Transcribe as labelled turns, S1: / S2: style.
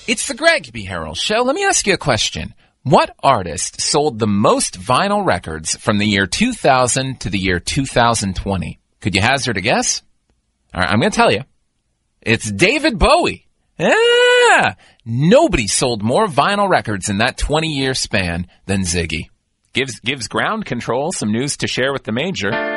S1: It's the Greg B. Harrell Show. Let me ask you a question. What artist sold the most vinyl records from the year 2000 to the year 2020? Could you hazard a guess? All right, I'm going to tell you. It's David Bowie. Nobody sold more vinyl records in that 20-year span than Ziggy. Gives Ground Control some news to share with the Major.